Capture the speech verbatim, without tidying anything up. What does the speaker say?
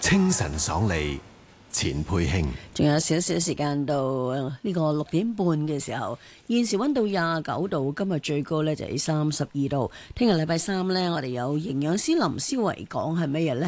清晨爽利，錢佩卿。 仲有少少時間到呢個六點半嘅時候，現時溫度廿九度，今日最高呢就喺三十二度。聽日禮拜三呢，我哋有營養師林思維講係乜嘢呢？